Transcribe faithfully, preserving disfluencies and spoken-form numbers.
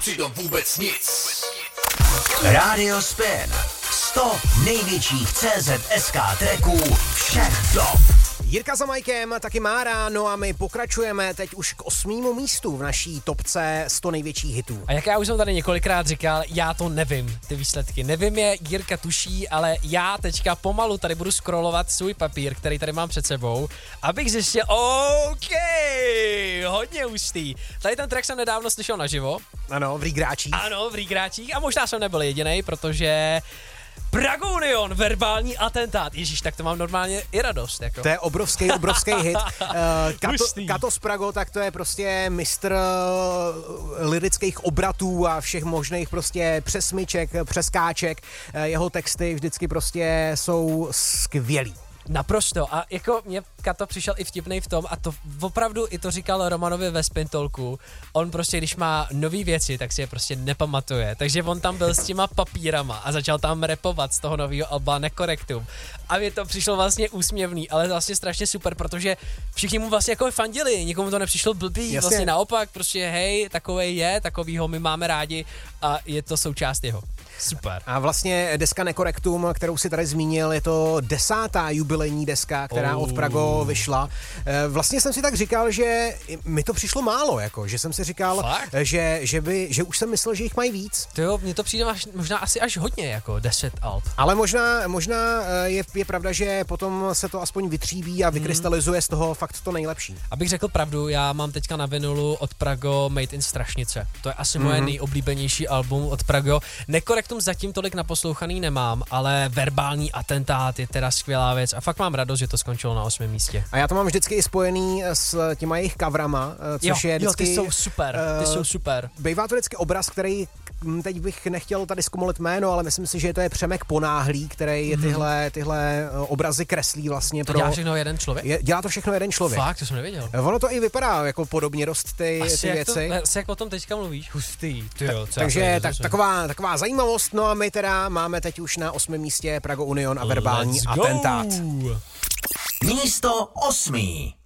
přitom vůbec nic. Radio Spin. sto největších C Z S K tracků všech dob. Jirka za majkem taky má ráno a my pokračujeme teď už k osmému místu v naší topce sto největších hitů. A jak já už jsem tady několikrát říkal, já to nevím, ty výsledky. Nevím je, Jirka tuší, ale já teďka pomalu tady budu scrollovat svůj papír, který tady mám před sebou, abych zjistil, OK, hodně hustý. Tady ten track jsem nedávno slyšel naživo. Ano, v Rígráčích. Ano, v Rígráčích a možná jsem nebyl jedinej, protože Prago Union, verbální atentát. Ježíš, tak to mám normálně i radost. Jako. To je obrovský, obrovský hit. Uh, Kato, Kato z Prago, tak to je prostě mistr uh, lirických obratů a všech možných prostě přesmyček, přeskáček. Uh, jeho texty vždycky prostě jsou skvělý. Naprosto. A jako mě Kato přišel i vtipnej v tom, a to opravdu i to říkal Romanovi ve Spin Talku, on prostě, když má nový věci, tak si je prostě nepamatuje. Takže on tam byl s těma papírama a začal tam rapovat z toho nového alba Nekorektum. A mě to přišlo vlastně úsměvný, ale vlastně strašně super, protože všichni mu vlastně jako fandili, nikomu to nepřišlo blbý, Jasně. vlastně naopak, prostě hej, takovej je, takovýho my máme rádi a je to součást jeho. Super. A vlastně deska Nekorektum, kterou si tady zmínil, je to desátá jubilejní deska, která oh. od Prago vyšla. Vlastně jsem si tak říkal, že mi to přišlo málo, jako, že jsem si říkal, že, že, by, že už jsem myslel, že jich mají víc. To jo, mně to přijde až, možná asi až hodně, jako deset alb. Ale možná, možná je, je pravda, že potom se to aspoň vytříbí a vykrystalizuje hmm. z toho fakt to nejlepší. Abych řekl pravdu, já mám teďka na vinulu od Prago Made in Strašnice. To je asi hmm. moje nejoblíbenější album od Prago. Nekorektum zatím tolik naposlouchaný nemám, ale verbální atentát je teda skvělá věc a fakt mám radost, že to skončilo na osmém místě. A já to mám vždycky i spojený s těma jejich coverama, což jo, je vždycky... Jo, ty jsou super, ty uh, jsou super. Bývá to vždycky obraz, který, teď bych nechtěl tady zkomolit jméno, ale myslím si, že to je Přemek Ponáhlý, který hmm. tyhle, tyhle obrazy kreslí vlastně to pro... dělá všechno jeden člověk? Je, dělá to všechno jeden člověk. Fakt, to jsem nevěděl. Ono to i vypadá jako podobně dost ty, asi ty jak věci. To, asi jak o tom teďka mluvíš, hustý. Tyjo, Ta, takže tak, taková, taková zajímavost, no a my teda máme teď už na osmém místě Prago Union a verbální atentát. Místo osmý.